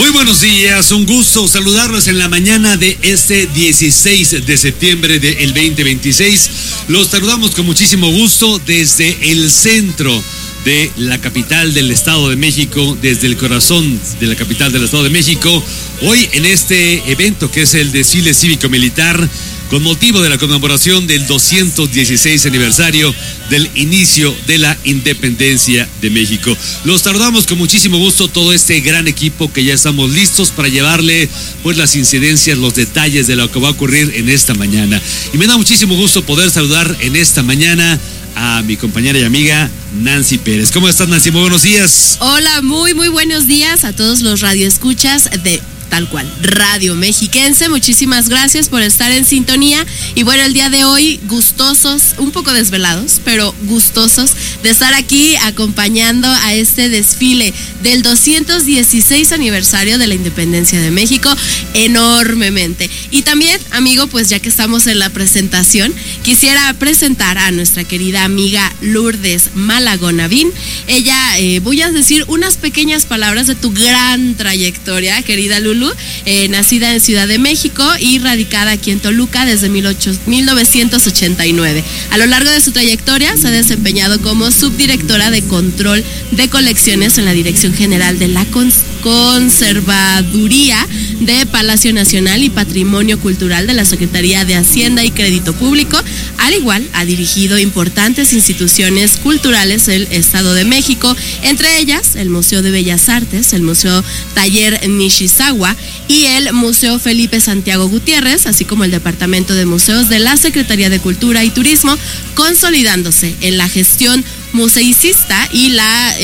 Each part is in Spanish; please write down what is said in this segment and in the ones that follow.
Muy buenos días, un gusto saludarlos en la mañana de este 16 de septiembre del 2026. Los saludamos con muchísimo gusto desde el centro de la capital del Estado de México, desde el corazón de la capital del Estado de México. Hoy en este evento que es el desfile cívico-militar, con motivo de la conmemoración del 216 aniversario del inicio de la independencia de México. Los saludamos con muchísimo gusto todo este gran equipo que ya estamos listos para llevarle pues las incidencias, los detalles de lo que va a ocurrir en esta mañana. Y me da muchísimo gusto poder saludar en esta mañana a mi compañera y amiga Nancy Pérez. ¿Cómo estás, Nancy? Muy buenos días. Hola, muy buenos días a todos los radioescuchas de tal cual, Radio Mexiquense. Muchísimas gracias por estar en sintonía. Y bueno, el día de hoy, gustosos, un poco desvelados, pero gustosos de estar aquí acompañando a este desfile del 216 aniversario de la independencia de México, enormemente. Y también, amigo, pues ya que estamos en la presentación, quisiera presentar a nuestra querida amiga Lourdes Malagón Avín. Ella, voy a decir unas pequeñas palabras de tu gran trayectoria, querida Lulu. Nacida en Ciudad de México y radicada aquí en Toluca desde 1989. A lo largo de su trayectoria se ha desempeñado como subdirectora de control de colecciones en la Dirección General de la Conservaduría de Palacio Nacional y Patrimonio Cultural de la Secretaría de Hacienda y Crédito Público. Al igual, ha dirigido importantes instituciones culturales del Estado de México, entre ellas el Museo de Bellas Artes, el Museo Taller Nishizawa y el Museo Felipe Santiago Gutiérrez, así como el Departamento de Museos de la Secretaría de Cultura y Turismo, consolidándose en la gestión museicista y la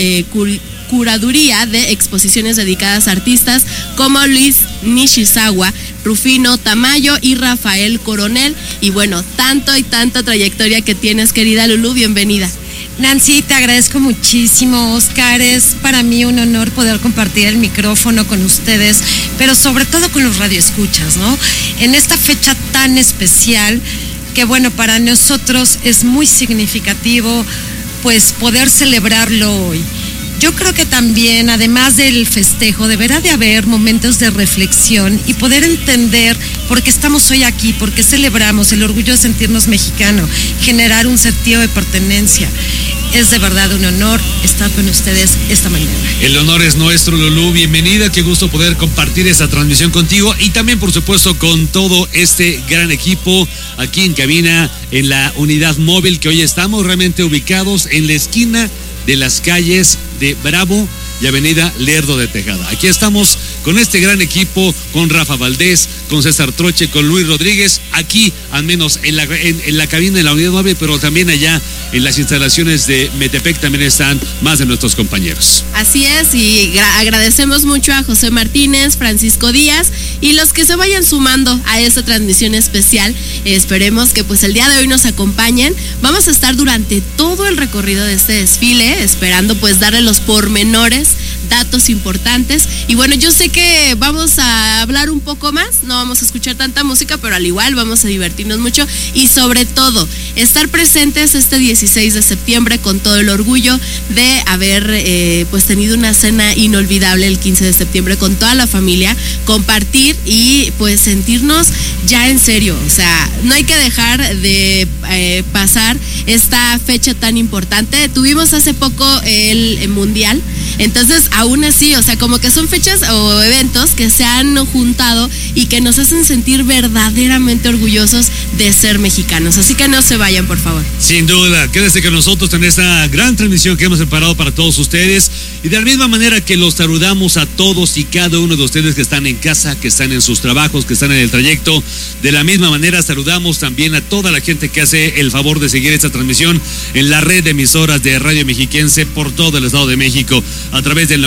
curaduría de exposiciones dedicadas a artistas como Luis Nishizawa, Rufino Tamayo y Rafael Coronel. Y bueno, tanto y tanta trayectoria que tienes, querida Lulú, bienvenida. Nancy, te agradezco muchísimo, Oscar. Es para mí un honor poder compartir el micrófono con ustedes, pero sobre todo con los radioescuchas, ¿no? En esta fecha tan especial, que bueno, para nosotros es muy significativo, pues poder celebrarlo hoy. Yo creo que también, además del festejo, deberá de haber momentos de reflexión y poder entender por qué estamos hoy aquí, por qué celebramos el orgullo de sentirnos mexicano, generar un sentido de pertenencia. Es de verdad un honor estar con ustedes esta mañana. El honor es nuestro, Lulú. Bienvenida, qué gusto poder compartir esta transmisión contigo y también, por supuesto, con todo este gran equipo aquí en cabina, en la unidad móvil que hoy estamos realmente ubicados en la esquina de las calles de Bravo y Avenida Lerdo de Tejada. Aquí estamos con este gran equipo, con Rafa Valdés, con César Troche, con Luis Rodríguez, aquí al menos en la cabina de la unidad móvil, pero también allá en las instalaciones de Metepec también están más de nuestros compañeros. Así es, y agradecemos mucho a José Martínez, Francisco Díaz y los que se vayan sumando a esta transmisión especial. Esperemos que pues el día de hoy nos acompañen. Vamos a estar durante todo el recorrido de este desfile, esperando pues darle los pormenores, datos importantes. Y bueno, yo sé que vamos a hablar un poco más, no vamos a escuchar tanta música, pero al igual vamos a divertirnos mucho y sobre todo estar presentes este 16 de septiembre con todo el orgullo de haber pues tenido una cena inolvidable el 15 de septiembre con toda la familia, compartir y pues sentirnos ya en serio. O sea, no hay que dejar de pasar esta fecha tan importante. Tuvimos hace poco el Mundial, entonces aún así, o sea, como que son fechas o eventos que se han juntado y que nos hacen sentir verdaderamente orgullosos de ser mexicanos. Así que no se vayan, por favor. Sin duda, quédese con nosotros en esta gran transmisión que hemos preparado para todos ustedes. Y de la misma manera que los saludamos a todos y cada uno de ustedes que están en casa, que están en sus trabajos, que están en el trayecto, de la misma manera saludamos también a toda la gente que hace el favor de seguir esta transmisión en la red de emisoras de Radio Mexiquense por todo el Estado de México, a través del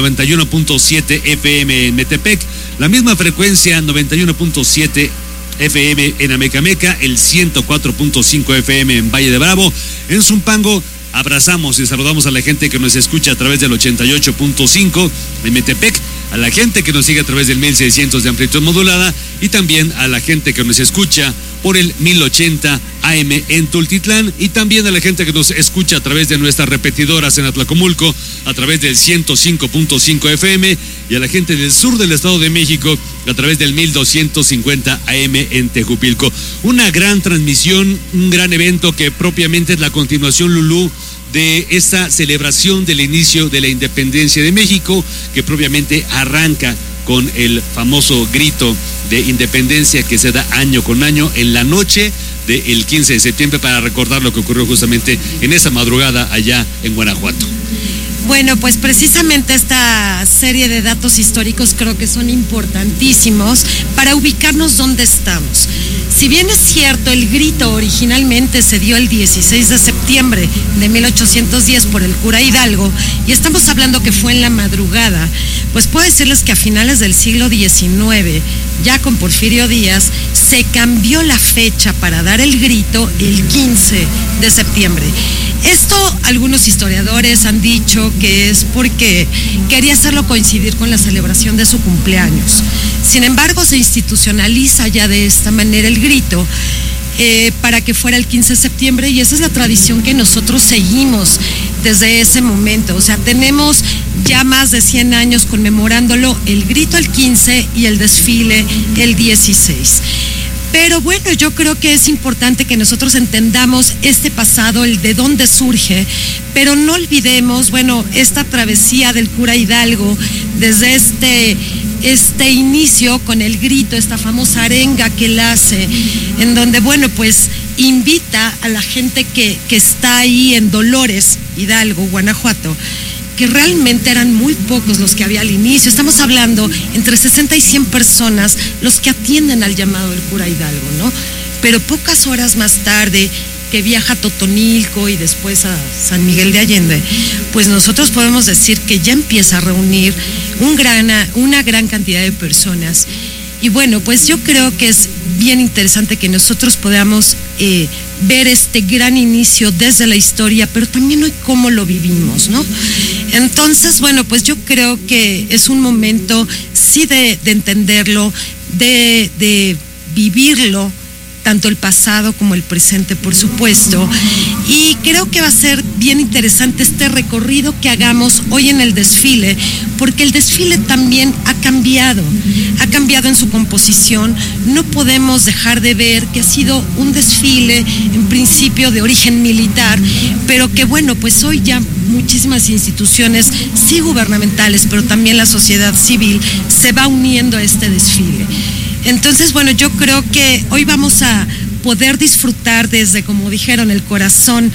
91.7 FM en Metepec, la misma frecuencia 91.7 FM en Amecameca, el 104.5 FM en Valle de Bravo, en Zumpango. Abrazamos y saludamos a la gente que nos escucha a través del 88.5 en Metepec, a la gente que nos sigue a través del 1600 de amplitud modulada y también a la gente que nos escucha por el 1080 AM en Tultitlán, y también a la gente que nos escucha a través de nuestras repetidoras en Atlacomulco a través del 105.5 FM, y a la gente del sur del Estado de México a través del 1250 AM en Tejupilco. Una gran transmisión, un gran evento que propiamente es la continuación, Lulú, de esta celebración del inicio de la independencia de México, que propiamente arranca con el famoso grito de independencia que se da año con año en la noche del 15 de septiembre para recordar lo que ocurrió justamente en esa madrugada allá en Guanajuato. Bueno, pues precisamente esta serie de datos históricos creo que son importantísimos para ubicarnos dónde estamos. Si bien es cierto, el grito originalmente se dio el 16 de septiembre de 1810 por el cura Hidalgo, y estamos hablando que fue en la madrugada, pues puedo decirles que a finales del siglo XIX, ya con Porfirio Díaz, se cambió la fecha para dar el grito el 15 de septiembre. Esto algunos historiadores han dicho que es porque quería hacerlo coincidir con la celebración de su cumpleaños. Sin embargo, se institucionaliza ya de esta manera el grito para que fuera el 15 de septiembre, y esa es la tradición que nosotros seguimos desde ese momento. O sea, tenemos ya más de 100 años conmemorándolo, el grito el 15 y el desfile el 16. Pero bueno, yo creo que es importante que nosotros entendamos este pasado, el de dónde surge, pero no olvidemos, bueno, esta travesía del cura Hidalgo, desde este inicio con el grito, esta famosa arenga que él hace, en donde, bueno, pues invita a la gente que está ahí en Dolores, Hidalgo, Guanajuato, que realmente eran muy pocos los que había al inicio. Estamos hablando entre 60 y 100 personas los que atienden al llamado del cura Hidalgo, ¿no? Pero pocas horas más tarde, que viaja a Totonilco y después a San Miguel de Allende, pues nosotros podemos decir que ya empieza a reunir una gran cantidad de personas. Y bueno, pues yo creo que es bien interesante que nosotros podamos ver este gran inicio desde la historia, pero también hoy cómo lo vivimos, ¿no? Entonces, bueno, pues yo creo que es un momento, sí, de entenderlo, de vivirlo, tanto el pasado como el presente, por supuesto. Y creo que va a ser bien interesante este recorrido que hagamos hoy en el desfile, porque el desfile también ha cambiado en su composición. No podemos dejar de ver que ha sido un desfile en principio de origen militar, pero que bueno, pues hoy ya muchísimas instituciones, sí gubernamentales, pero también la sociedad civil se va uniendo a este desfile. Entonces, bueno, yo creo que hoy vamos a poder disfrutar desde, como dijeron, el corazón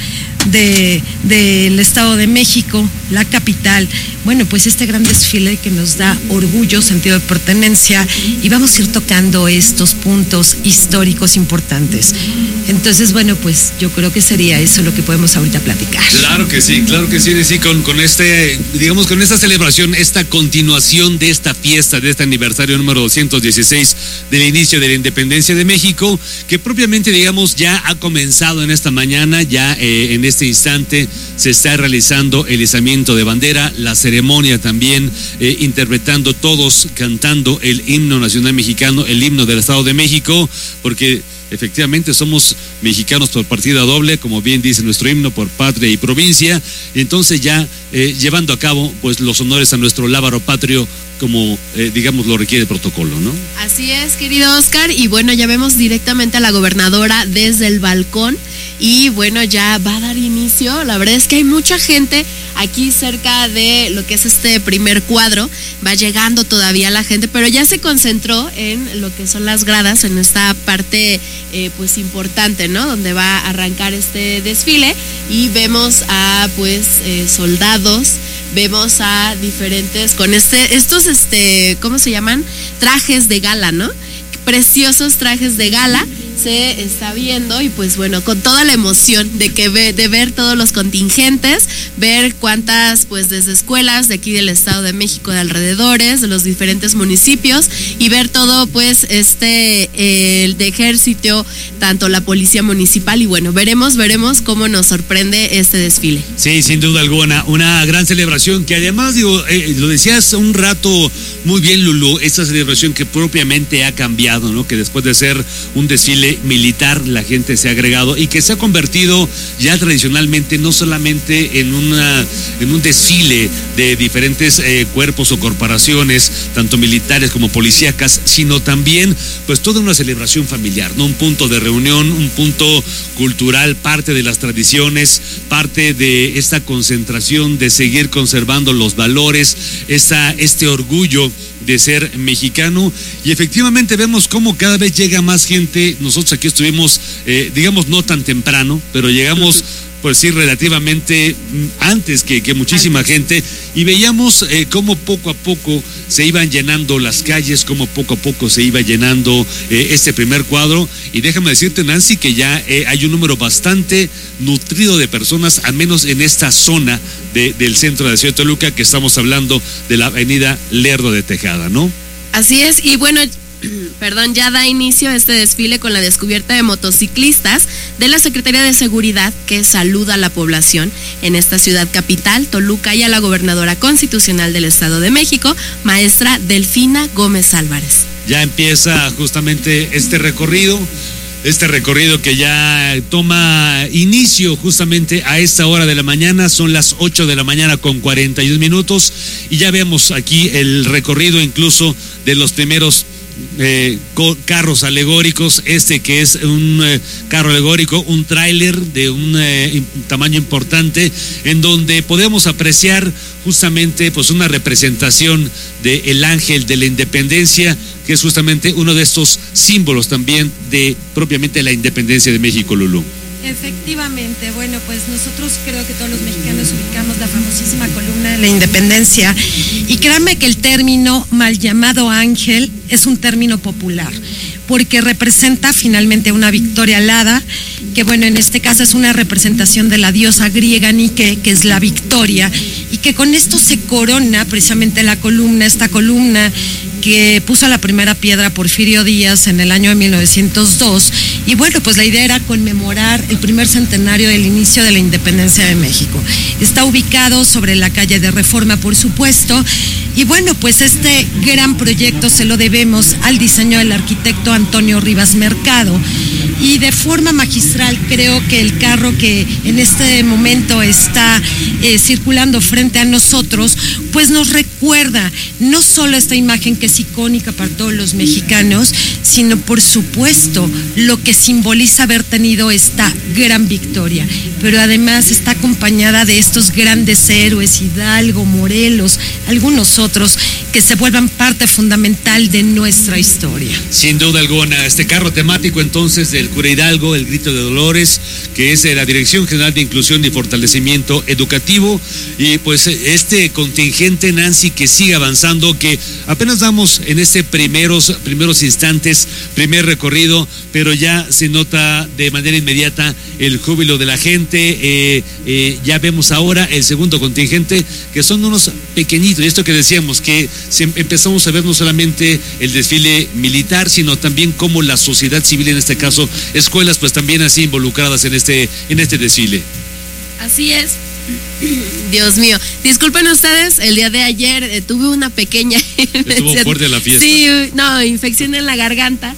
del Estado de México, la capital, bueno, pues este gran desfile que nos da orgullo, sentido de pertenencia, y vamos a ir tocando estos puntos históricos importantes. Entonces, bueno, pues yo creo que sería eso lo que podemos ahorita platicar. Claro que sí, con digamos, con esta celebración, esta continuación de esta fiesta, de este aniversario número 216 del inicio de la independencia de México, que propiamente, digamos, ya ha comenzado en esta mañana, ya en este instante se está realizando el izamiento de bandera, la ceremonia también, interpretando todos, cantando el himno nacional mexicano, el himno del Estado de México, porque efectivamente somos mexicanos por partida doble, como bien dice nuestro himno, por patria y provincia. Entonces ya llevando a cabo pues los honores a nuestro lábaro patrio, como digamos lo requiere el protocolo, ¿no? Así es, querido Oscar, y bueno, ya vemos directamente a la gobernadora desde el balcón, y bueno, ya va a dar inicio. La verdad es que hay mucha gente aquí cerca de lo que es este primer cuadro, va llegando todavía la gente, pero ya se concentró en lo que son las gradas, en esta parte pues importante, ¿no? Donde va a arrancar este desfile, y vemos a pues soldados, vemos a diferentes con estos ¿cómo se llaman? Trajes de gala, ¿no? Preciosos trajes de gala se está viendo, y pues bueno, con toda la emoción de ver todos los contingentes, ver cuántas pues desde escuelas de aquí del Estado de México, de alrededores, de los diferentes municipios, y ver todo pues el de ejército, tanto la policía municipal, y bueno, veremos cómo nos sorprende este desfile. Sí, sin duda alguna, una gran celebración que además, digo, lo decías un rato muy bien, Lulú, esta celebración que propiamente ha cambiado, ¿no? Que después de ser un desfile desfile militar, la gente se ha agregado y que se ha convertido ya tradicionalmente no solamente en un desfile de diferentes cuerpos o corporaciones, tanto militares como policíacas, sino también pues toda una celebración familiar, ¿no? Un punto de reunión, un punto cultural, parte de las tradiciones, parte de esta concentración de seguir conservando los valores, este orgullo de ser mexicano, y efectivamente vemos cómo cada vez llega más gente. Nosotros aquí estuvimos, digamos, no tan temprano, pero llegamos, pues sí, relativamente antes que muchísima gente, y veíamos cómo poco a poco se iban llenando las calles, cómo poco a poco se iba llenando este primer cuadro, y déjame decirte, Nancy, que ya hay un número bastante nutrido de personas, al menos en esta zona del centro de la ciudad de Toluca, que estamos hablando de la avenida Lerdo de Tejada, ¿no? Así es, y bueno, ya da inicio este desfile con la descubierta de motociclistas de la Secretaría de Seguridad, que saluda a la población en esta ciudad capital, Toluca, y a la gobernadora constitucional del Estado de México, maestra Delfina Gómez Álvarez. Ya empieza justamente este recorrido que ya toma inicio justamente a esta hora de la mañana. Son las 8 de la mañana con 41 minutos, y ya vemos aquí el recorrido incluso de los primeros carros alegóricos, que es un carro alegórico, un tráiler de un tamaño importante, en donde podemos apreciar justamente pues una representación del ángel de la independencia, que es justamente uno de estos símbolos también de propiamente la independencia de México, Lulú. Efectivamente, bueno, pues nosotros creo que todos los mexicanos ubicamos la famosísima columna de la independencia, y créanme que el término mal llamado ángel es un término popular, porque representa finalmente una victoria alada, que bueno, en este caso es una representación de la diosa griega Nike, que es la victoria, y que con esto se corona precisamente esta columna que puso la primera piedra Porfirio Díaz en el año de 1902, y bueno, pues la idea era conmemorar el primer centenario del inicio de la independencia de México. Está ubicado sobre la calle de Reforma, por supuesto, y bueno, pues este gran proyecto se lo debemos al diseño del arquitecto Antonio Rivas Mercado, y de forma magistral creo que el carro que en este momento está circulando frente a nosotros, pues nos recuerda no solo esta imagen que es icónica para todos los mexicanos, sino por supuesto lo que simboliza haber tenido esta gran victoria, pero además está acompañada de estos grandes héroes, Hidalgo, Morelos, algunos otros que se vuelvan parte fundamental de nuestra historia. Sin duda alguna, este carro temático entonces del Cura Hidalgo, el Grito de Dolores, que es de la Dirección General de Inclusión y Fortalecimiento Educativo, y pues este contingente, Nancy, que sigue avanzando, que apenas damos en este primeros instantes, primer recorrido, pero ya se nota de manera inmediata el júbilo de la gente. Ya vemos ahora el segundo contingente, que son unos pequeñitos, y esto que decíamos, que empezamos a ver no solamente el desfile militar, sino también como la sociedad civil, en este caso escuelas, pues también así involucradas en este desfile. Así es. Dios mío, disculpen ustedes, el día de ayer tuve una pequeña estuvo fuerte la fiesta. Sí, no, infección en la garganta.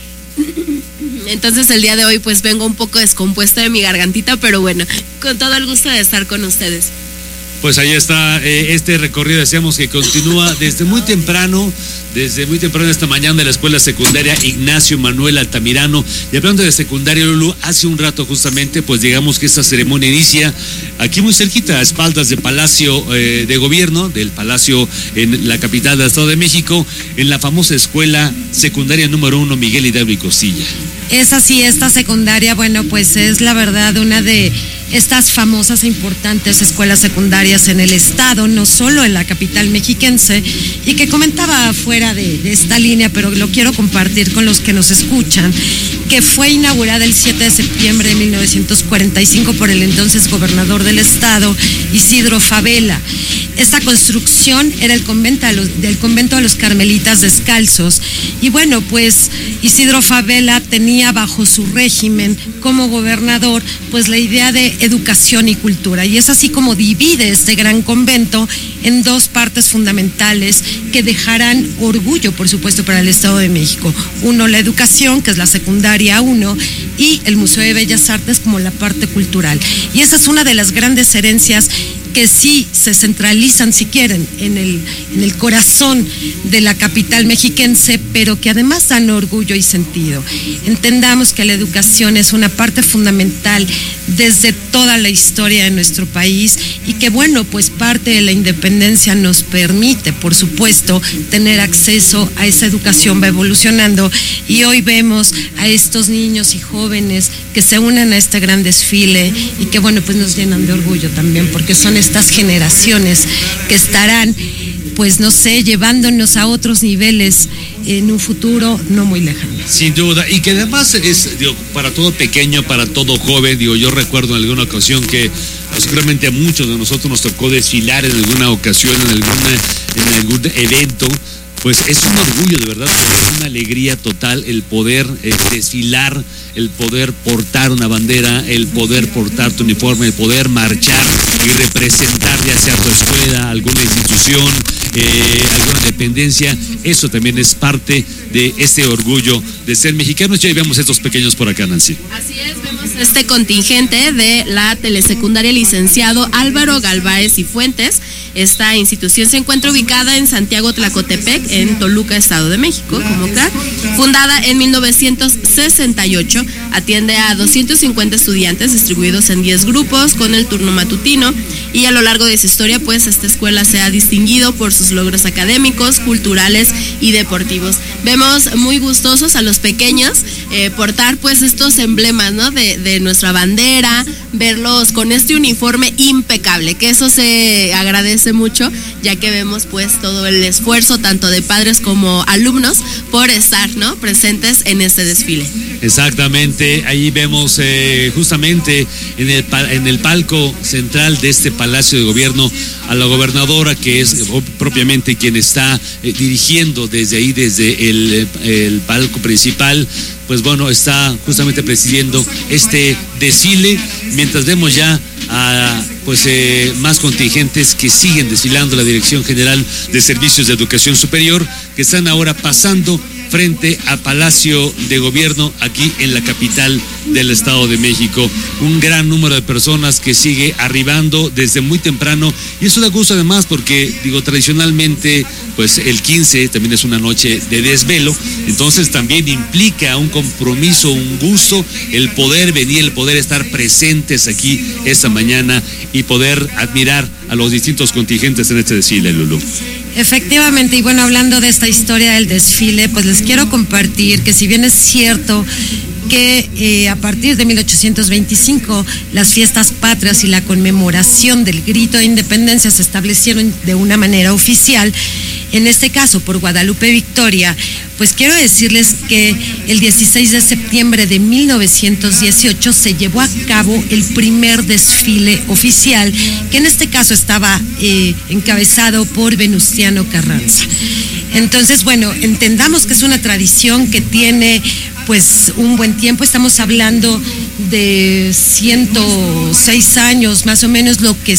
Entonces el día de hoy pues vengo un poco descompuesta de mi gargantita, pero bueno, con todo el gusto de estar con ustedes. Pues ahí está este recorrido, decíamos que continúa desde muy temprano esta mañana de la escuela secundaria Ignacio Manuel Altamirano. Y hablando de secundaria, Lulú, hace un rato justamente, pues digamos que esta ceremonia inicia aquí muy cerquita, a espaldas del Palacio de Gobierno, del Palacio en la capital del Estado de México, en la famosa escuela secundaria número 1 Miguel Hidalgo y Costilla. Es así, esta secundaria, bueno, pues es la verdad una de estas famosas e importantes escuelas secundarias en el estado, no solo en la capital mexiquense, y que comentaba fuera de esta línea, pero lo quiero compartir con los que nos escuchan, que fue inaugurada el 7 de septiembre de 1945 por el entonces gobernador del estado, Isidro Fabela. Esta construcción era del convento de los Carmelitas Descalzos, y bueno, pues Isidro Fabela tenía bajo su régimen como gobernador pues la idea de educación y cultura. Y es así como divide este gran convento en dos partes fundamentales que dejarán orgullo, por supuesto, para el Estado de México. Uno, la educación, que es la secundaria 1, y el Museo de Bellas Artes como la parte cultural. Y esa es una de las grandes herencias que sí se centralizan, si quieren, en el corazón de la capital mexiquense, pero que además dan orgullo y sentido. Entendamos que la educación es una parte fundamental desde toda la historia de nuestro país y que, bueno, pues parte de la independencia nos permite, por supuesto, tener acceso a esa educación, va evolucionando, y hoy vemos a estos niños y jóvenes que se unen a este gran desfile y que, bueno, pues nos llenan de orgullo también, porque son estas generaciones que estarán, pues no sé, llevándonos a otros niveles en un futuro no muy lejano. Sin duda, y que además es, digo, para todo pequeño, para todo joven, digo, yo recuerdo en alguna ocasión que seguramente a muchos de nosotros nos tocó desfilar en alguna ocasión, en algún evento. Pues es un orgullo, de verdad, es una alegría total el poder desfilar, el poder portar una bandera, el poder portar tu uniforme, el poder marchar y representar ya sea tu escuela, alguna institución, alguna dependencia. Eso también es parte de este orgullo de ser mexicanos. Ya vemos estos pequeños por acá, Nancy. Así es, vemos este contingente de la telesecundaria licenciado Álvaro Galváez y Fuentes. Esta institución se encuentra ubicada en Santiago Tlacotepec, en Toluca, Estado de México, como acá. Fundada en 1968, atiende a 250 estudiantes distribuidos en 10 grupos con el turno matutino, y a lo largo de su historia, pues esta escuela se ha distinguido por sus logros académicos, culturales y deportivos. Vemos muy gustosos a los pequeños portar pues estos emblemas, ¿no? de nuestra bandera, verlos con este uniforme impecable, que eso se agradece mucho, ya que vemos pues todo el esfuerzo tanto de padres como alumnos por estar, ¿no?, presentes en este desfile. Exactamente, ahí vemos justamente en el palco central de este Palacio de Gobierno a la gobernadora, que es propiamente quien está dirigiendo desde ahí, desde el palco principal. Pues bueno, está justamente presidiendo este desfile, mientras vemos ya a más contingentes que siguen desfilando la Dirección General de Servicios de Educación Superior, que están ahora pasando frente a Palacio de Gobierno aquí en la capital del Estado de México. Un gran número de personas que sigue arribando desde muy temprano, y eso da gusto además porque, digo, tradicionalmente pues el 15 también es una noche de desvelo, entonces también implica un compromiso, un gusto, el poder venir, el poder estar presentes aquí esta mañana y poder admirar a los distintos contingentes en este desfile, Lulú. Efectivamente, y bueno, hablando de esta historia del desfile, pues les quiero compartir que si bien es cierto que a partir de 1825 las fiestas patrias y la conmemoración del grito de independencia se establecieron de una manera oficial, en este caso por Guadalupe Victoria, pues quiero decirles que el 16 de septiembre de 1918 se llevó a cabo el primer desfile oficial, que en este caso estaba encabezado por Venustiano Carranza. Entonces, bueno, entendamos que es una tradición que tiene pues un buen tiempo, estamos hablando de 106 años más o menos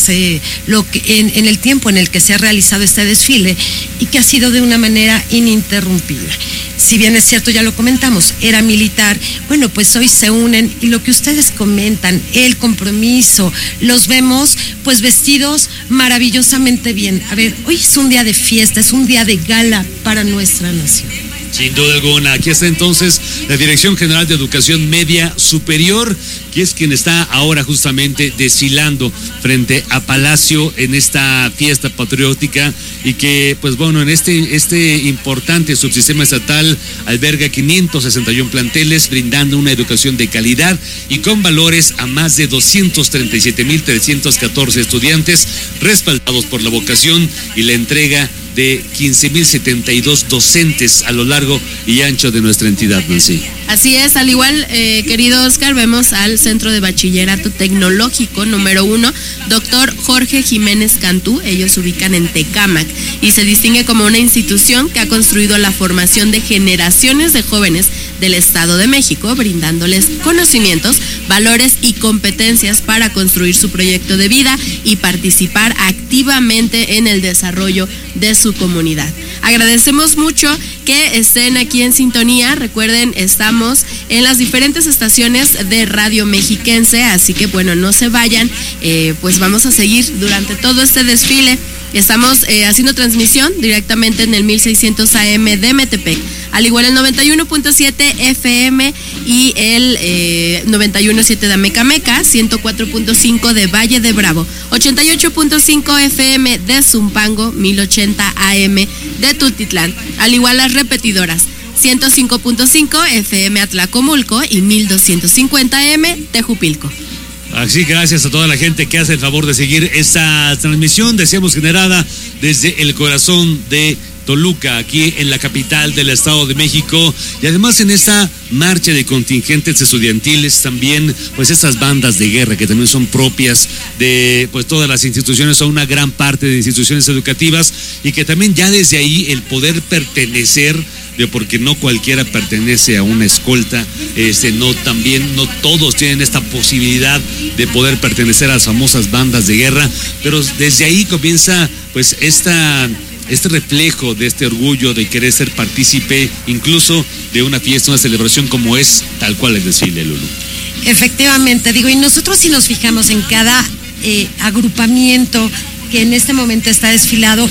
en el tiempo en el que se ha realizado este desfile, y que ha sido de una manera ininterrumpida. Si bien es cierto, ya lo comentamos, era militar, bueno, pues hoy se unen, y lo que ustedes comentan, el compromiso, los vemos pues vestidos maravillosamente bien. A ver, hoy es un día de fiesta, es un día de gala para nuestra nación. Sin duda alguna. Aquí está entonces la Dirección General de Educación Media Superior, que es quien está ahora justamente desfilando frente a Palacio en esta fiesta patriótica, y que, pues bueno, en este importante subsistema estatal alberga 561 planteles, brindando una educación de calidad y con valores a más de 237,314 estudiantes, respaldados por la vocación y la entrega de 15,072 docentes a lo largo y ancho de nuestra entidad, Nancy. Así es, al igual, querido Oscar, vemos al Centro de Bachillerato Tecnológico número 1, Dr. Jorge Jiménez Cantú. Ellos se ubican en Tecámac y se distingue como una institución que ha construido la formación de generaciones de jóvenes del Estado de México, brindándoles conocimientos, valores y competencias para construir su proyecto de vida y participar activamente en el desarrollo de su comunidad. Agradecemos mucho que estén aquí en sintonía. Recuerden, estamos en las diferentes estaciones de Radio Mexiquense, así que bueno, no se vayan, pues vamos a seguir durante todo este desfile. Estamos haciendo transmisión directamente en el 1600 AM de Metepec, al igual el 91.7 FM y el 91.7 de Amecameca, 104.5 de Valle de Bravo, 88.5 FM de Zumpango, 1080 AM de Tultitlán, al igual las repetidoras 105.5 FM Atlacomulco y 1250 AM Tejupilco. Así, gracias a toda la gente que hace el favor de seguir esta transmisión, decíamos, generada desde el corazón de Toluca, aquí en la capital del Estado de México, y además en esta marcha de contingentes estudiantiles también, pues estas bandas de guerra que también son propias de pues todas las instituciones, son una gran parte de instituciones educativas, y que también ya desde ahí el poder pertenecer, porque no cualquiera pertenece a una escolta, no todos tienen esta posibilidad de poder pertenecer a las famosas bandas de guerra, pero desde ahí comienza pues este reflejo de este orgullo de querer ser partícipe incluso de una fiesta, una celebración como es tal cual el desfile, Lulu. Efectivamente, y nosotros si nos fijamos en cada agrupamiento que en este momento está desfilando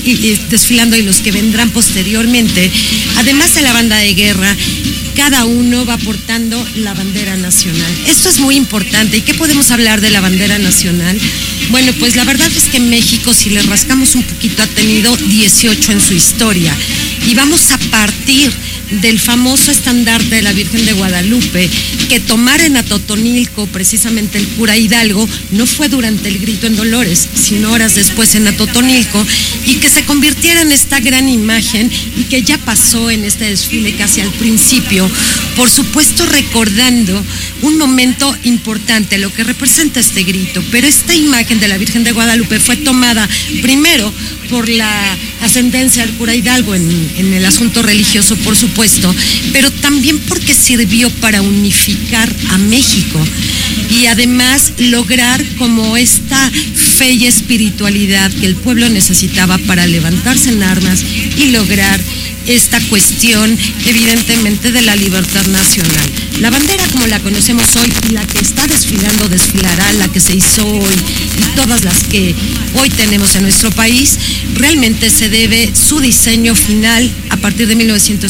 y los que vendrán posteriormente, además de la banda de guerra, cada uno va portando la bandera nacional. Esto es muy importante. ¿Y qué podemos hablar de la bandera nacional? Bueno, pues la verdad es que México, si le rascamos un poquito, ha tenido 18 en su historia, y vamos a partir del famoso estandarte de la Virgen de Guadalupe, que tomar en Atotonilco, precisamente el cura Hidalgo, no fue durante el grito en Dolores, sino horas después en Atotonilco, y que se convirtiera en esta gran imagen, y que ya pasó en este desfile casi al principio, por supuesto recordando un momento importante, lo que representa este grito. Pero esta imagen de la Virgen de Guadalupe fue tomada primero por la ascendencia del cura Hidalgo en el asunto religioso, por supuesto, pero también porque sirvió para unificar a México y además lograr como esta fe y espiritualidad que el pueblo necesitaba para levantarse en armas y lograr esta cuestión evidentemente de la libertad nacional. La bandera como la conocemos hoy, la que está desfilando, desfilará, la que se hizo hoy y todas las que hoy tenemos en nuestro país, realmente se debe su diseño final a partir de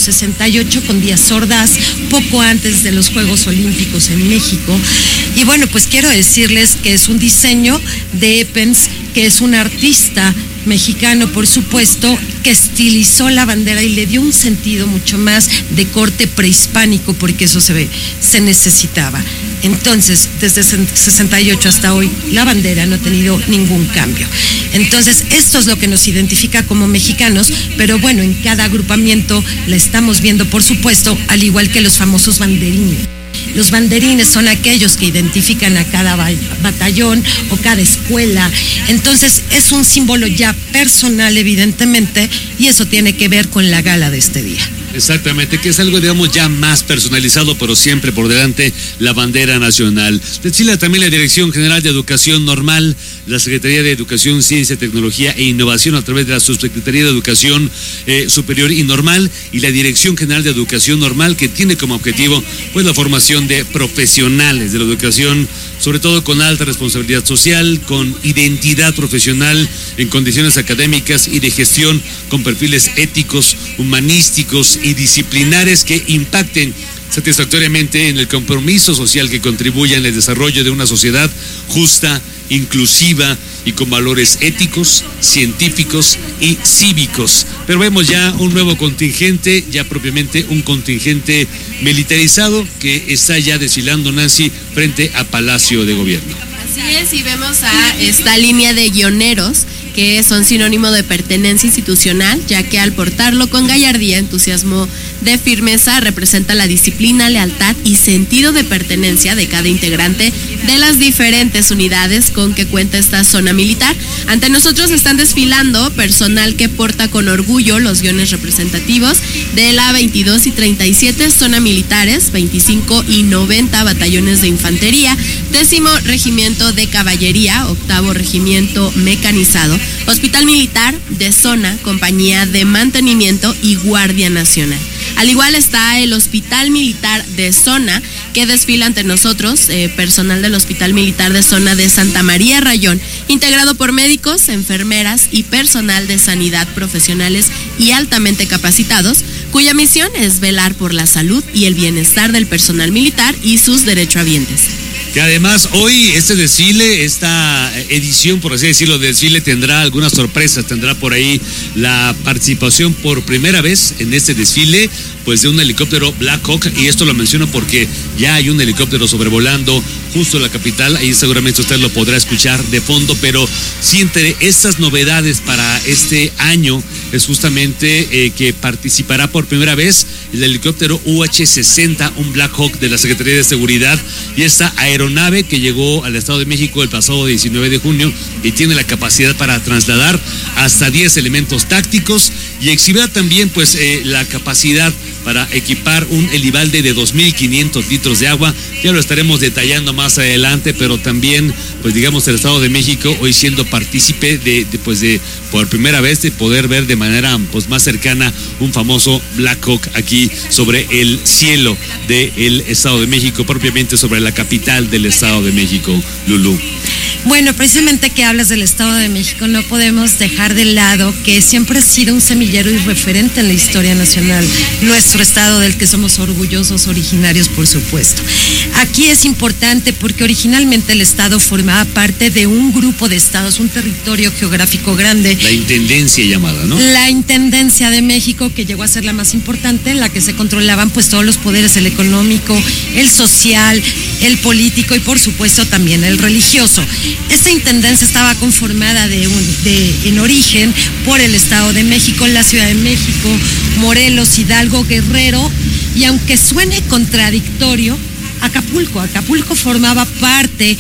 1968 con Díaz Ordaz, poco antes de los Juegos Olímpicos en México. Y bueno, pues quiero decirles que es un diseño de Eppens, que es un artista mexicano, por supuesto, que estilizó la bandera y le dio un sentido mucho más de corte prehispánico, porque eso se necesitaba. Entonces, desde 68 hasta hoy, la bandera no ha tenido ningún cambio. Entonces, esto es lo que nos identifica como mexicanos, pero bueno, en cada agrupamiento la estamos viendo, por supuesto, al igual que los famosos banderines. Los banderines son aquellos que identifican a cada batallón o cada escuela. Entonces es un símbolo ya personal, evidentemente, y eso tiene que ver con la gala de este día. Exactamente, que es algo, digamos, ya más personalizado, pero siempre por delante la bandera nacional. Desfila también la Dirección General de Educación Normal, la Secretaría de Educación, Ciencia, Tecnología e Innovación a través de la Subsecretaría de Educación Superior y Normal, y la Dirección General de Educación Normal, que tiene como objetivo pues la formación de profesionales de la educación, sobre todo con alta responsabilidad social, con identidad profesional, en condiciones académicas y de gestión, con perfiles éticos, humanísticos y disciplinares que impacten satisfactoriamente en el compromiso social que contribuya en el desarrollo de una sociedad justa, inclusiva y con valores éticos, científicos y cívicos. Pero vemos ya un nuevo contingente, ya propiamente un contingente militarizado que está ya desfilando, Nancy, frente a Palacio de Gobierno. Así es, y vemos a esta línea de guioneros que son sinónimo de pertenencia institucional, ya que al portarlo con gallardía, entusiasmo de firmeza, representa la disciplina, lealtad y sentido de pertenencia de cada integrante de las diferentes unidades con que cuenta esta zona militar. Ante nosotros están desfilando personal que porta con orgullo los guiones representativos de la 22 y 37 zona militares, 25 y 90 batallones de infantería, 10º regimiento de caballería, 8º regimiento mecanizado, Hospital Militar de Zona, Compañía de Mantenimiento y Guardia Nacional. Al igual está el Hospital Militar de Zona, que desfila ante nosotros, personal del Hospital Militar de Zona de Santa María Rayón, integrado por médicos, enfermeras y personal de sanidad profesionales y altamente capacitados, cuya misión es velar por la salud y el bienestar del personal militar y sus derechohabientes. Que además hoy este desfile, esta edición, por así decirlo, de desfile tendrá algunas sorpresas, tendrá por ahí la participación por primera vez en este desfile, pues de un helicóptero Black Hawk, y esto lo menciono porque ya hay un helicóptero sobrevolando justo la capital, ahí seguramente usted lo podrá escuchar de fondo, pero sí, entre estas novedades para este año es justamente que participará por primera vez el helicóptero UH-60, un Black Hawk de la Secretaría de Seguridad, y esta aeronave que llegó al Estado de México el pasado 19 de junio y tiene la capacidad para trasladar hasta 10 elementos tácticos y exhibirá también pues la capacidad para equipar un helibalde de 2.500 litros de agua. Ya lo estaremos detallando más adelante, pero también, pues digamos, el Estado de México hoy siendo partícipe de por primera vez de poder ver de manera pues más cercana un famoso Black Hawk aquí sobre el cielo del Estado de México, propiamente sobre la capital del Estado de México, Lulú. Bueno, precisamente que hablas del Estado de México, no podemos dejar de lado que siempre ha sido un semillero y referente en la historia nacional, nuestro estado del que somos orgullosos, originarios, por supuesto. Aquí es importante porque originalmente el estado formaba parte de un grupo de estados, un territorio geográfico grande. La intendencia llamada, ¿no? La Intendencia de México, que llegó a ser la más importante, en la que se controlaban pues todos los poderes, el económico, el social, el político y por supuesto también el religioso. Esta intendencia estaba conformada en origen por el Estado de México, la Ciudad de México, Morelos, Hidalgo, Guerrero, y aunque suene contradictorio, Acapulco formaba parte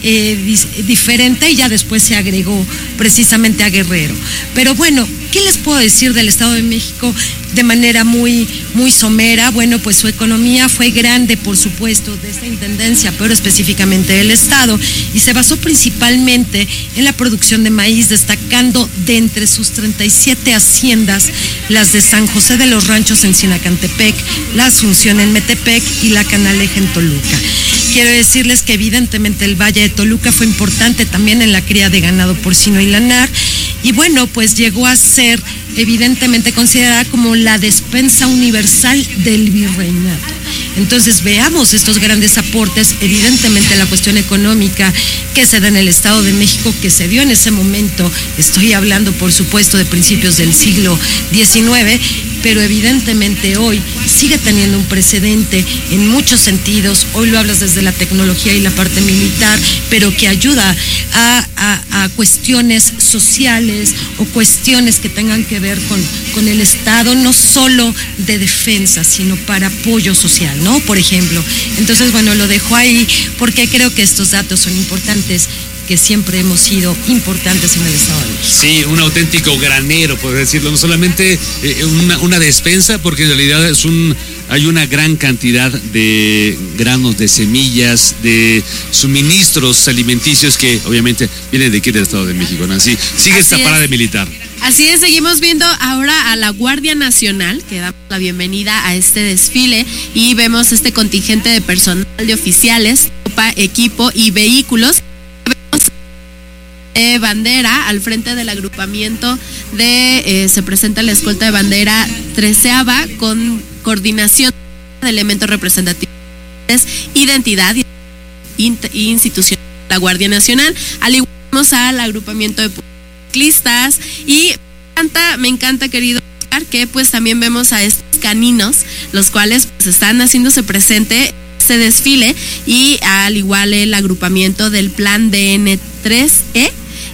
diferente y ya después se agregó precisamente a Guerrero. Pero bueno, ¿qué les puedo decir del Estado de México de manera muy somera? Bueno, pues su economía fue grande, por supuesto, de esta intendencia, pero específicamente del Estado, y se basó principalmente en la producción de maíz, destacando de entre sus 37 haciendas las de San José de los Ranchos en Sinacantepec, la Asunción en Metepec y la Canaleja en Toluca. Quiero decirles que evidentemente el Valle de Toluca fue importante también en la cría de ganado porcino y lanar, y bueno, pues llegó a ser evidentemente considerada como la despensa universal del virreinato. Entonces veamos estos grandes aportes, evidentemente la cuestión económica que se da en el Estado de México, que se dio en ese momento, estoy hablando por supuesto de principios del siglo XIX, pero evidentemente hoy sigue teniendo un precedente en muchos sentidos. Hoy lo hablas desde la tecnología y la parte militar, pero que ayuda a cuestiones sociales o cuestiones que tengan que ver con el Estado, no solo de defensa, sino para apoyo social, ¿no? Por ejemplo. Entonces, bueno, lo dejo ahí porque creo que estos datos son importantes, que siempre hemos sido importantes en el Estado de México. Sí, un auténtico granero, por decirlo, no solamente una despensa, porque en realidad hay una gran cantidad de granos, de semillas, de suministros alimenticios que obviamente vienen de aquí del Estado de México, ¿no? Sigue esta parada militar. Así es, seguimos viendo ahora a la Guardia Nacional, que damos la bienvenida a este desfile, y vemos este contingente de personal, de oficiales, equipo y vehículos. Bandera al frente del agrupamiento se presenta la escolta de bandera 13ª con coordinación de elementos representativos, identidad y institución de la Guardia Nacional, al igual al agrupamiento de ciclistas, y me encanta, querido Oscar, que pues también vemos a estos caninos, los cuales pues están haciéndose presente este desfile, y al igual el agrupamiento del plan DN3E,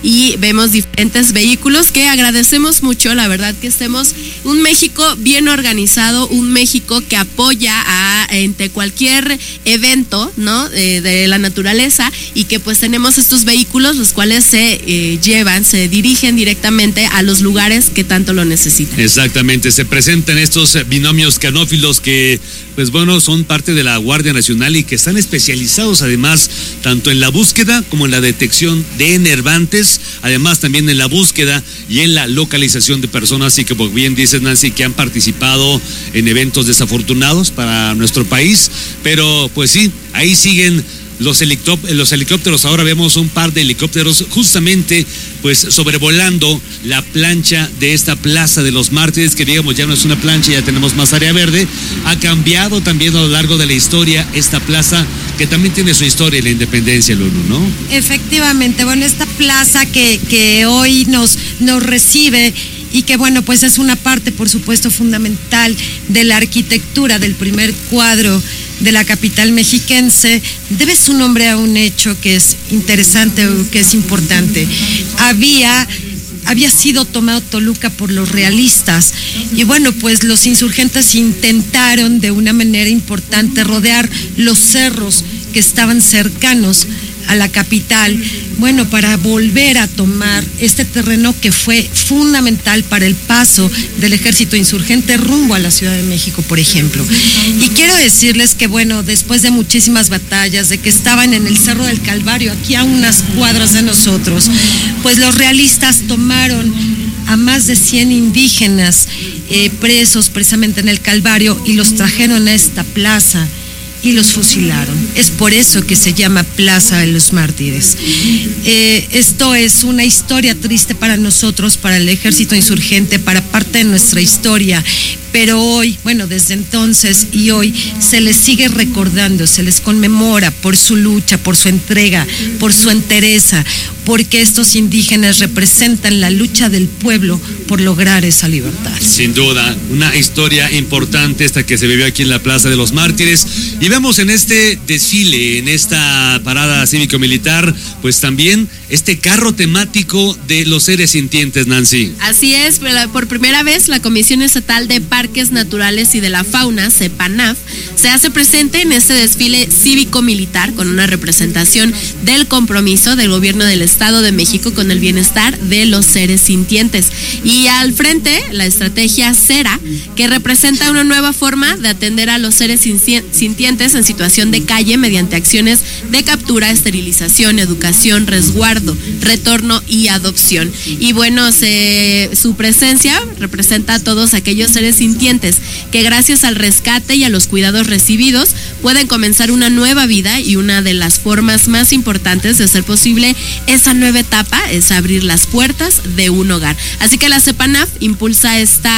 y vemos diferentes vehículos que agradecemos mucho, la verdad que estemos un México bien organizado, un México que apoya ante cualquier evento, ¿no? De la naturaleza, y que pues tenemos estos vehículos los cuales se dirigen directamente a los lugares que tanto lo necesitan. Exactamente, se presentan estos binomios canófilos que pues bueno, son parte de la Guardia Nacional y que están especializados además tanto en la búsqueda como en la detección de enervantes, además también en la búsqueda y en la localización de personas, y que como bien dice Nancy, que han participado en eventos desafortunados para nuestro país, pero pues sí, ahí siguen los helicópteros. Ahora vemos un par de helicópteros justamente pues sobrevolando la plancha de esta Plaza de los Mártires, que digamos ya no es una plancha, ya tenemos más área verde. Ha cambiado también a lo largo de la historia esta plaza, que también tiene su historia en la independencia, Lulu, ¿no? Efectivamente, bueno, esta plaza que hoy nos recibe y que bueno, pues es una parte, por supuesto, fundamental de la arquitectura del primer cuadro de la capital mexiquense, debe su nombre a un hecho que es interesante, que es importante. Había sido tomado Toluca por los realistas y bueno, pues los insurgentes intentaron de una manera importante rodear los cerros que estaban cercanos a la capital, bueno, para volver a tomar este terreno que fue fundamental para el paso del ejército insurgente rumbo a la Ciudad de México, por ejemplo. Y quiero decirles que, bueno, después de muchísimas batallas, de que estaban en el Cerro del Calvario, aquí a unas cuadras de nosotros, pues los realistas tomaron a más de 100 indígenas presos precisamente en el Calvario y los trajeron a esta plaza y los fusilaron. Es por eso que se llama Plaza de los Mártires. Esto es una historia triste para nosotros, para el ejército insurgente, para parte de nuestra historia, pero hoy, bueno, desde entonces y hoy se les sigue recordando, se les conmemora por su lucha, por su entrega, por su entereza, porque estos indígenas representan la lucha del pueblo por lograr esa libertad. Sin duda, una historia importante esta que se vivió aquí en la Plaza de los Mártires, y vemos en este desfile, en esta parada cívico-militar, pues también este carro temático de los seres sintientes, Nancy. Así es, por primera vez la Comisión Estatal de Parques Naturales y de la Fauna, CEPANAF, se hace presente en este desfile cívico-militar con una representación del compromiso del gobierno del Estado de México con el bienestar de los seres sintientes. Y al frente, la estrategia CERA, que representa una nueva forma de atender a los seres sintientes en situación de calle mediante acciones de captura, esterilización, educación, resguardo, retorno y adopción. Y bueno, su presencia representa a todos aquellos seres sintientes que gracias al rescate y a los cuidados recibidos pueden comenzar una nueva vida, y una de las formas más importantes de hacer posible esa nueva etapa es abrir las puertas de un hogar. Así que la CEPANAF impulsa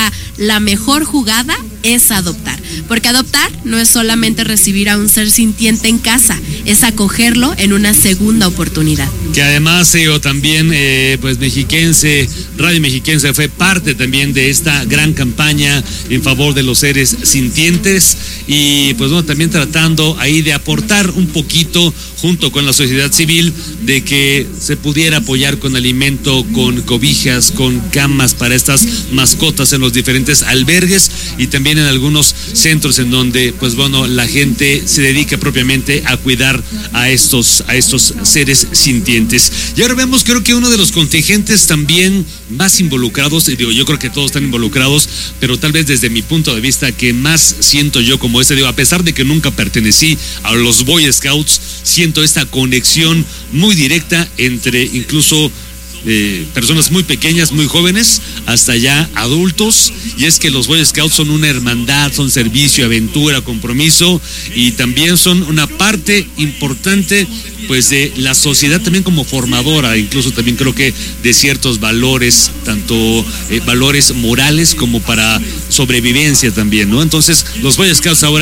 la mejor jugada es adoptar, porque adoptar no es solamente recibir a un ser sintiente en casa, es acogerlo en una segunda oportunidad. Que además también pues Mexiquense, Radio Mexiquense fue parte también de esta gran campaña en favor de los seres sintientes, y pues bueno, también tratando ahí de aportar un poquito junto con la sociedad civil, de que se pudiera apoyar con alimento, con cobijas, con camas para estas mascotas en los diferentes albergues, y también en algunos centros en donde pues bueno, la gente se dedica propiamente a cuidar a estos seres sintientes. Y ahora vemos, creo que uno de los contingentes también más involucrados, y digo, yo creo que todos están involucrados, pero tal vez desde mi punto de vista que más siento yo como digo, a pesar de que nunca pertenecí a los Boy Scouts, siento esta conexión muy directa entre incluso personas muy pequeñas, muy jóvenes, hasta ya adultos, y es que los Boy Scouts son una hermandad, son servicio, aventura, compromiso, y también son una parte importante pues de la sociedad también como formadora, incluso también creo que de ciertos valores, tanto valores morales como para sobrevivencia también, ¿no? Entonces los Boy Scouts ahora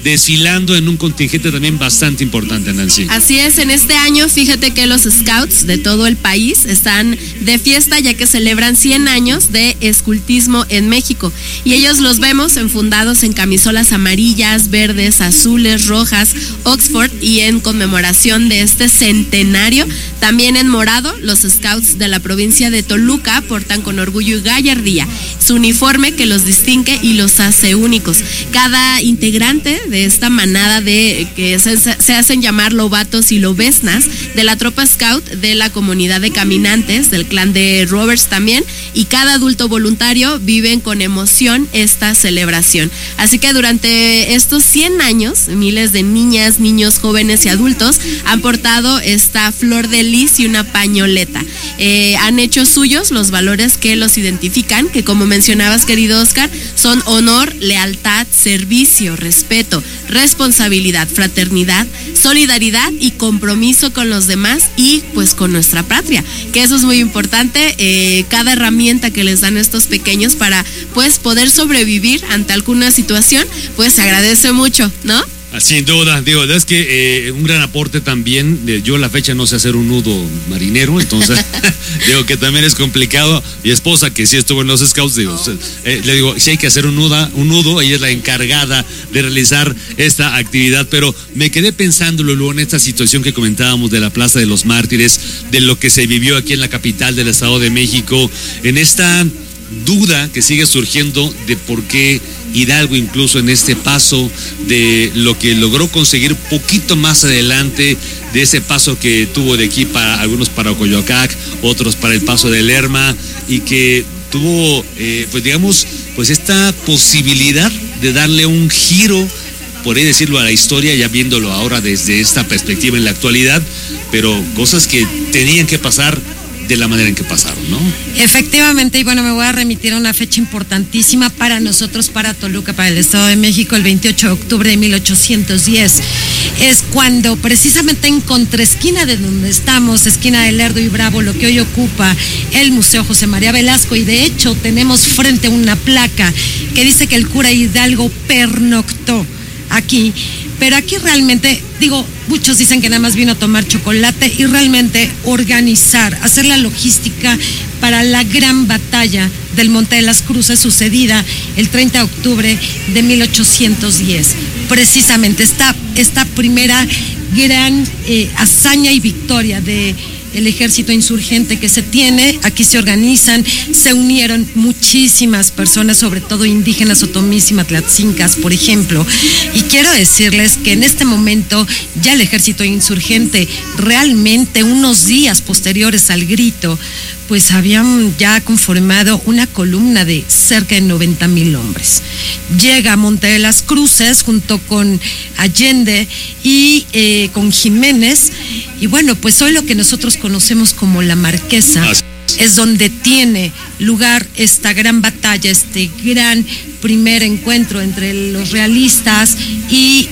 desfilando en un contingente también bastante importante, Nancy. Así es, en este año fíjate que los scouts de todo el país están de fiesta ya que celebran 100 años de escultismo en México y ellos los vemos enfundados en camisolas amarillas, verdes, azules, rojas, Oxford, y en conmemoración de este centenario, también en morado, los scouts de la provincia de Toluca portan con orgullo y gallardía su uniforme que los distingue y los hace únicos. Cada integrante de esta manada de que se hacen llamar lobatos y lobesnas de la tropa scout de la comunidad de caminantes del clan de Roberts también, y cada adulto voluntario viven con emoción esta celebración. Así que durante estos 100 años, miles de niñas, niños, jóvenes y adultos han portado esta flor de lis y una pañoleta. Han hecho suyos los valores que los identifican, que como mencionabas, querido Oscar, son honor, lealtad, servicio, respeto, responsabilidad, fraternidad, solidaridad y compromiso con los demás y pues con nuestra patria, que eso es muy importante. Cada herramienta que les dan estos pequeños para pues poder sobrevivir ante alguna situación, pues se agradece mucho, ¿no? Sin duda, digo, es que un gran aporte también, yo a la fecha no sé hacer un nudo marinero, entonces digo que también es complicado. Mi esposa, que sí estuvo en los scouts, digo, le digo, si hay que hacer un nudo, ella es la encargada de realizar esta actividad, pero me quedé pensando, Lulú, en esta situación que comentábamos de la Plaza de los Mártires, de lo que se vivió aquí en la capital del Estado de México, en esta duda que sigue surgiendo de por qué Hidalgo, incluso en este paso de lo que logró conseguir poquito más adelante, de ese paso que tuvo de aquí para algunos para Coyoacac, otros para el paso de Lerma, y que tuvo pues digamos pues esta posibilidad de darle un giro, por ahí decirlo, a la historia, ya viéndolo ahora desde esta perspectiva en la actualidad, pero cosas que tenían que pasar de la manera en que pasaron, ¿no? Efectivamente, y bueno, me voy a remitir a una fecha importantísima para nosotros, para Toluca, para el Estado de México, el 28 de octubre de 1810. Es cuando precisamente en contraesquina de donde estamos, esquina de Lerdo y Bravo, lo que hoy ocupa el Museo José María Velasco, y de hecho tenemos frente una placa que dice que el cura Hidalgo pernoctó aquí, pero aquí realmente, digo, muchos dicen que nada más vino a tomar chocolate y realmente organizar, hacer la logística para la gran batalla del Monte de las Cruces sucedida el 30 de octubre de 1810. Precisamente esta primera gran hazaña y victoria de el ejército insurgente que se tiene, aquí se organizan, se unieron muchísimas personas, sobre todo indígenas otomís y matlatzincas, por ejemplo, y quiero decirles que en este momento ya el ejército insurgente realmente unos días posteriores al grito, pues habían ya conformado una columna de cerca de 90,000 hombres. Llega a Monte de las Cruces junto con Allende y con Jiménez, y bueno, pues hoy lo que nosotros conocemos como la Marquesa es donde tiene lugar esta gran batalla, este gran primer encuentro entre los realistas y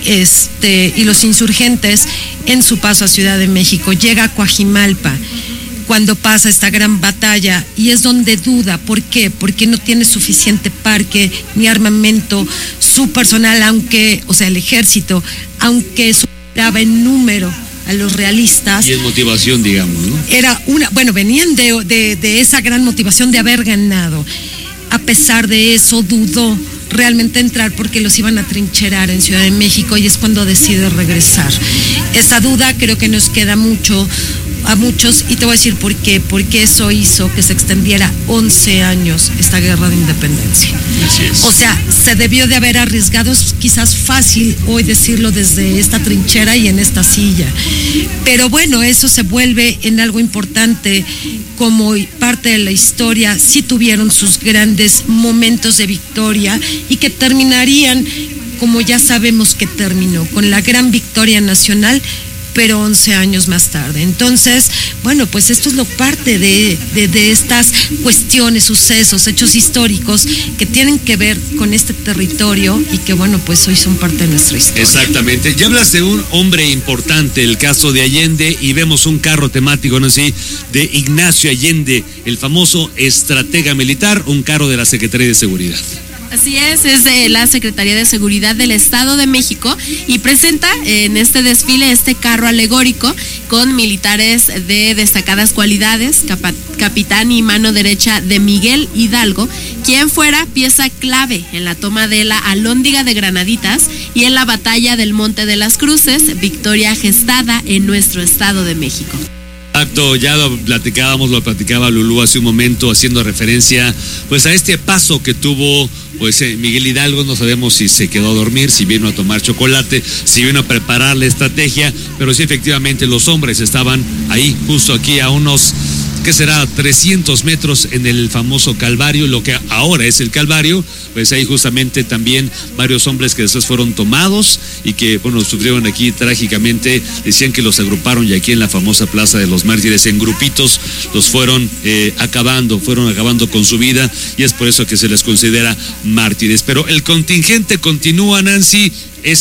los insurgentes en su paso a Ciudad de México. Llega a Coajimalpa cuando pasa esta gran batalla, y es donde duda. ¿Por qué? Porque no tiene suficiente parque ni armamento. Su personal, el ejército, aunque superaba en número a los realistas. Y en motivación, digamos, ¿no? Venían de esa gran motivación de haber ganado. A pesar de eso, dudó realmente entrar porque los iban a trincherar en Ciudad de México, y es cuando decide regresar. Esa duda creo que nos queda mucho a muchos, y te voy a decir por qué. Porque eso hizo que se extendiera 11 años esta guerra de independencia. Así es. O sea, se debió de haber arriesgado. Es quizás fácil hoy decirlo desde esta trinchera y en esta silla, pero bueno, eso se vuelve en algo importante como parte de la historia. Sí tuvieron sus grandes momentos de victoria, y que terminarían como ya sabemos que terminó, con la gran victoria nacional, pero 11 años más tarde. Entonces, bueno, pues esto es lo parte de estas cuestiones, sucesos, hechos históricos que tienen que ver con este territorio, y que bueno, pues hoy son parte de nuestra historia. Exactamente. Ya hablas de un hombre importante, el caso de Allende, y vemos un carro temático, ¿no? Sí, de Ignacio Allende, el famoso estratega militar, un carro de la Secretaría de Seguridad. Así es de la Secretaría de Seguridad del Estado de México y presenta en este desfile este carro alegórico con militares de destacadas cualidades, capitán y mano derecha de Miguel Hidalgo, quien fuera pieza clave en la toma de la Alhóndiga de Granaditas y en la batalla del Monte de las Cruces, victoria gestada en nuestro Estado de México. Exacto, ya lo platicaba Lulú hace un momento, haciendo referencia pues a este paso que tuvo pues Miguel Hidalgo. No sabemos si se quedó a dormir, si vino a tomar chocolate, si vino a preparar la estrategia, pero sí, efectivamente los hombres estaban ahí, justo aquí a unos, ¿qué será? 300 metros en el famoso Calvario, lo que ahora es el Calvario. Pues ahí justamente también varios hombres que después fueron tomados y que, bueno, sufrieron aquí trágicamente. Decían que los agruparon y aquí en la famosa Plaza de los Mártires en grupitos los fueron acabando con su vida, y es por eso que se les considera mártires. Pero el contingente continúa, Nancy,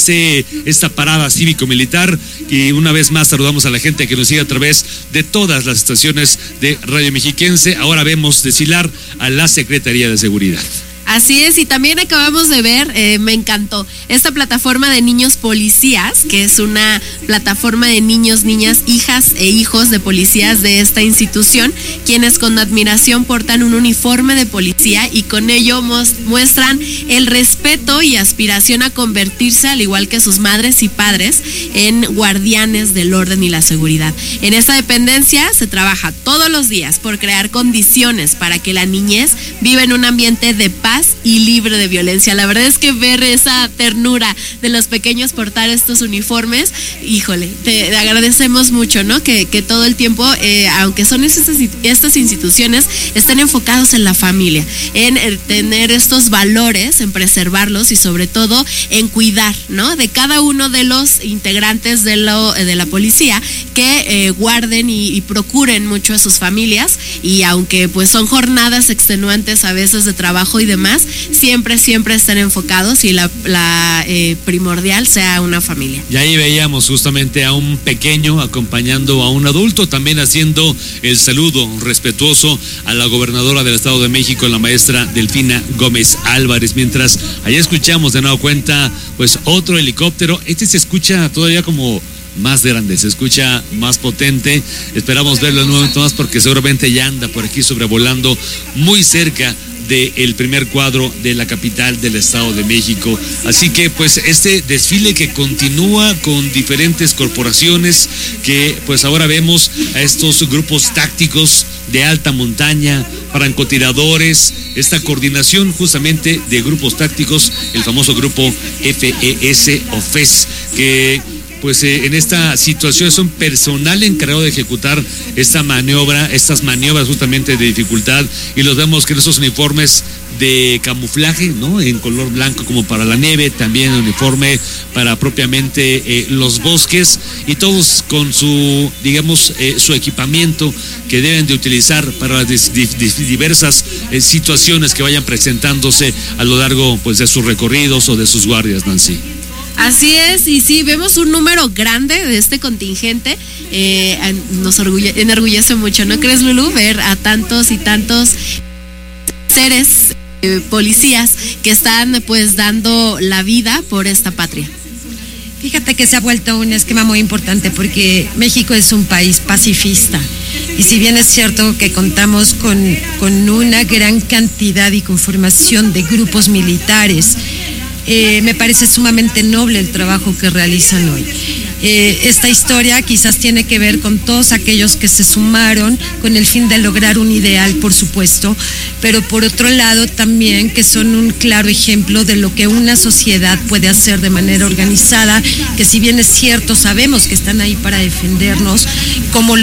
esta parada cívico-militar, y una vez más saludamos a la gente que nos sigue a través de todas las estaciones de Radio Mexiquense. Ahora vemos desfilar a la Secretaría de Seguridad. Así es, y también acabamos de ver, me encantó, esta plataforma de niños policías, que es una plataforma de niños, niñas, hijas e hijos de policías de esta institución, quienes con admiración portan un uniforme de policía y con ello muestran el respeto y aspiración a convertirse, al igual que sus madres y padres, en guardianes del orden y la seguridad. En esta dependencia se trabaja todos los días por crear condiciones para que la niñez viva en un ambiente de paz y libre de violencia. La verdad es que ver esa ternura de los pequeños portar estos uniformes, híjole, te agradecemos mucho, ¿no? Que todo el tiempo, aunque son estas instituciones, estén enfocados en la familia, en tener estos valores, en preservarlos y sobre todo en cuidar, ¿no? De cada uno de los integrantes de la policía, que guarden y procuren mucho a sus familias, y aunque pues son jornadas extenuantes a veces de trabajo y demás, siempre están enfocados y la primordial sea una familia. Y ahí veíamos justamente a un pequeño acompañando a un adulto, también haciendo el saludo respetuoso a la gobernadora del Estado de México, la maestra Delfina Gómez Álvarez, mientras allá escuchamos de nueva cuenta pues otro helicóptero. Este se escucha todavía como más grande, se escucha más potente. Esperamos verlo en un momento más porque seguramente ya anda por aquí sobrevolando muy cerca del primer cuadro de la capital del Estado de México. Así que pues este desfile que continúa con diferentes corporaciones, que pues ahora vemos a estos grupos tácticos de alta montaña, francotiradores, esta coordinación justamente de grupos tácticos, el famoso grupo FES o FES, que pues en esta situación es un personal encargado de ejecutar estas maniobras justamente de dificultad, y los vemos que en esos uniformes de camuflaje, ¿no? En color blanco como para la nieve, también uniforme para propiamente los bosques, y todos con su, digamos, su equipamiento que deben de utilizar para las diversas situaciones que vayan presentándose a lo largo pues de sus recorridos o de sus guardias, Nancy. Así es, y sí, vemos un número grande de este contingente, nos enorgullece mucho, ¿no crees, Lulú? Ver a tantos y tantos seres policías que están pues dando la vida por esta patria. Fíjate que se ha vuelto un esquema muy importante porque México es un país pacifista, y si bien es cierto que contamos con una gran cantidad y conformación de grupos militares, me parece sumamente noble el trabajo que realizan hoy. Esta historia quizás tiene que ver con todos aquellos que se sumaron con el fin de lograr un ideal, por supuesto, pero por otro lado también que son un claro ejemplo de lo que una sociedad puede hacer de manera organizada, que si bien es cierto sabemos que están ahí para defendernos, como